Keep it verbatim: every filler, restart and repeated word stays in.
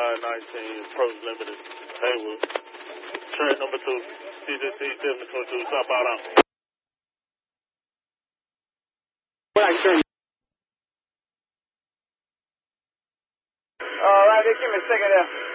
five nineteen, approach limited, Haywood. Track number two, C J C seven twenty-two, stop out on. What I turn? All right, give me a second there.